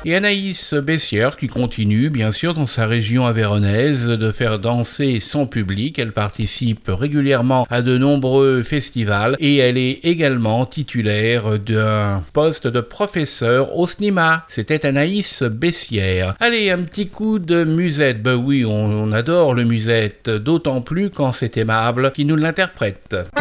Et Anaïs Bessières qui continue bien sûr dans sa région avéronaise de faire danser son public. Elle participe régulièrement à de nombreux festivals et elle est également titulaire d'un poste de professeur au cinéma. C'était Anaïs Bessières. Allez, un petit coup de musette. Ben oui, on adore le musette, d'autant plus quand c'est Aimable qui nous l'interprète.